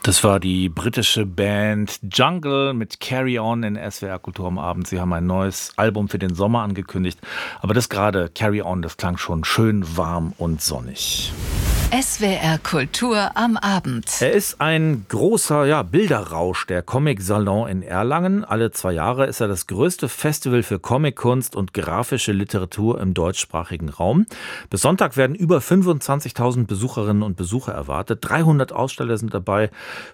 Das war die britische Band Jungle mit Carry On in SWR Kultur am Abend. Sie haben ein neues Album für den Sommer angekündigt. Aber das gerade, Carry On, das klang schon schön warm und sonnig. SWR Kultur am Abend. Er ist ein großer Bilderrausch, der Comic-Salon in Erlangen. Alle 2 Jahre ist er das größte Festival für Comickunst und grafische Literatur im deutschsprachigen Raum. Bis Sonntag werden über 25.000 Besucherinnen und Besucher erwartet. 300 Aussteller sind dabei.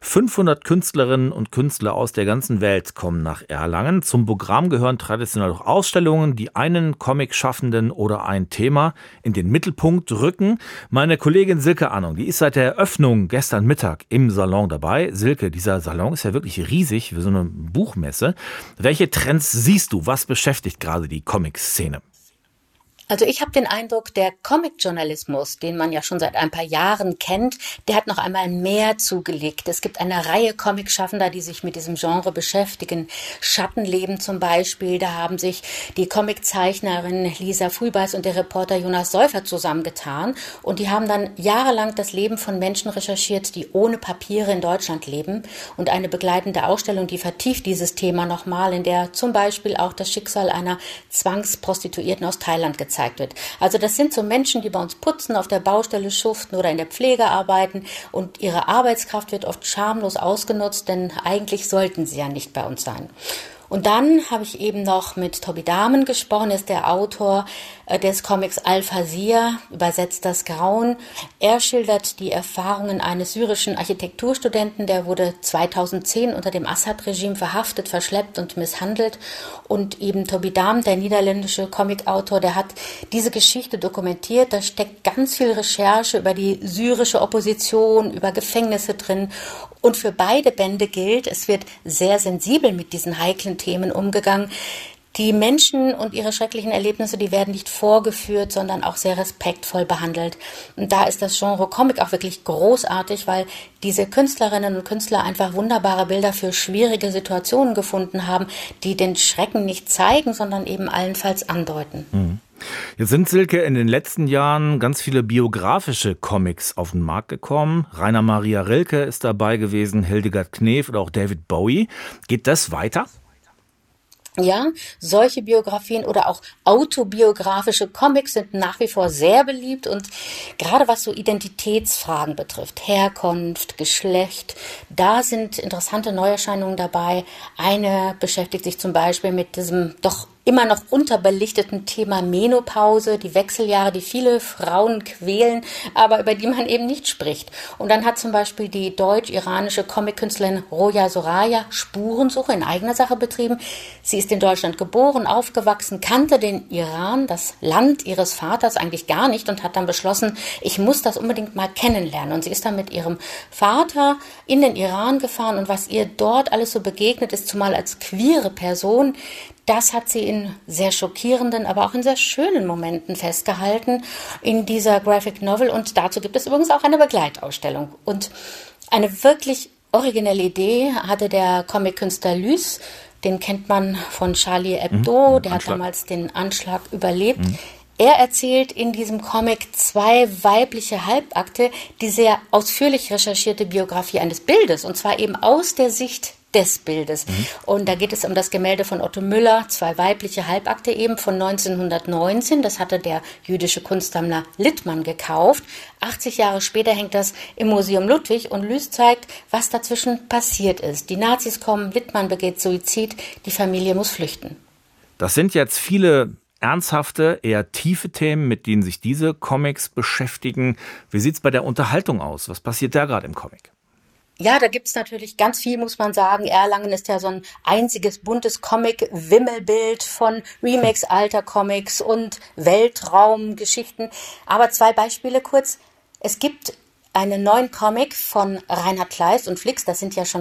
500 Künstlerinnen und Künstler aus der ganzen Welt kommen nach Erlangen. Zum Programm gehören traditionell auch Ausstellungen, die einen Comic-Schaffenden oder ein Thema in den Mittelpunkt rücken. Meine Kollegin Silke Ahnung, die ist seit der Eröffnung gestern Mittag im Salon dabei. Silke, dieser Salon ist ja wirklich riesig, wie so eine Buchmesse. Welche Trends siehst du? Was beschäftigt gerade die Comic-Szene? Also ich habe den Eindruck, der Comic-Journalismus, den man ja schon seit ein paar Jahren kennt, der hat noch einmal mehr zugelegt. Es gibt eine Reihe Comic-Schaffender, die sich mit diesem Genre beschäftigen. Schattenleben zum Beispiel, da haben sich die Comiczeichnerin Lisa Frühbeiß und der Reporter Jonas Säufer zusammengetan. Und die haben dann jahrelang das Leben von Menschen recherchiert, die ohne Papiere in Deutschland leben. Und eine begleitende Ausstellung, die vertieft dieses Thema nochmal, in der zum Beispiel auch das Schicksal einer Zwangsprostituierten aus Thailand gezeigt wird. Also das sind so Menschen, die bei uns putzen, auf der Baustelle schuften oder in der Pflege arbeiten und ihre Arbeitskraft wird oft schamlos ausgenutzt, denn eigentlich sollten sie ja nicht bei uns sein. Und dann habe ich eben noch mit Tobi Dahmen gesprochen, er ist der Autor des Comics Al-Fazir, übersetzt das Grauen. Er schildert die Erfahrungen eines syrischen Architekturstudenten, der wurde 2010 unter dem Assad-Regime verhaftet, verschleppt und misshandelt. Und eben Tobi Dahmen, der niederländische Comicautor, der hat diese Geschichte dokumentiert. Da steckt ganz viel Recherche über die syrische Opposition, über Gefängnisse drin. Und für beide Bände gilt, es wird sehr sensibel mit diesen heiklen Themen umgegangen. Die Menschen und ihre schrecklichen Erlebnisse, die werden nicht vorgeführt, sondern auch sehr respektvoll behandelt. Und da ist das Genre Comic auch wirklich großartig, weil diese Künstlerinnen und Künstler einfach wunderbare Bilder für schwierige Situationen gefunden haben, die den Schrecken nicht zeigen, sondern eben allenfalls andeuten. Mhm. Jetzt sind, Silke, in den letzten Jahren ganz viele biografische Comics auf den Markt gekommen. Rainer Maria Rilke ist dabei gewesen, Hildegard Knef oder auch David Bowie. Geht das weiter? Ja, solche Biografien oder auch autobiografische Comics sind nach wie vor sehr beliebt und gerade was so Identitätsfragen betrifft, Herkunft, Geschlecht, da sind interessante Neuerscheinungen dabei. Eine beschäftigt sich zum Beispiel mit diesem doch immer noch unterbelichteten Thema Menopause, die Wechseljahre, die viele Frauen quälen, aber über die man eben nicht spricht. Und dann hat zum Beispiel die deutsch-iranische Comic-Künstlerin Roya Soraya Spurensuche in eigener Sache betrieben. Sie ist in Deutschland geboren, aufgewachsen, kannte den Iran, das Land ihres Vaters, eigentlich gar nicht und hat dann beschlossen, ich muss das unbedingt mal kennenlernen. Und sie ist dann mit ihrem Vater in den Iran gefahren und was ihr dort alles so begegnet ist, zumal als queere Person, das hat sie in sehr schockierenden, aber auch in sehr schönen Momenten festgehalten in dieser Graphic Novel. Und dazu gibt es übrigens auch eine Begleitausstellung. Und eine wirklich originelle Idee hatte der Comic-Künstler Lys. Den kennt man von Charlie Hebdo. Der hat damals den Anschlag überlebt. Er erzählt in diesem Comic 2 weibliche Halbakte, die sehr ausführlich recherchierte Biografie eines Bildes. Und zwar eben aus der Sicht des Bildes. Und da geht es um das Gemälde von Otto Müller, 2 weibliche Halbakte eben von 1919. Das hatte der jüdische Kunstsammler Littmann gekauft. 80 Jahre später hängt das im Museum Ludwig und Lys zeigt, was dazwischen passiert ist. Die Nazis kommen, Littmann begeht Suizid, die Familie muss flüchten. Das sind jetzt viele ernsthafte, eher tiefe Themen, mit denen sich diese Comics beschäftigen. Wie sieht es bei der Unterhaltung aus? Was passiert da gerade im Comic? Ja, da gibt's natürlich ganz viel, muss man sagen. Erlangen ist ja so ein einziges buntes Comic-Wimmelbild von Remakes alter Comics und Weltraumgeschichten. Aber 2 Beispiele kurz. Es gibt einen neuen Comic von Reinhard Kleist und Flix, das sind ja schon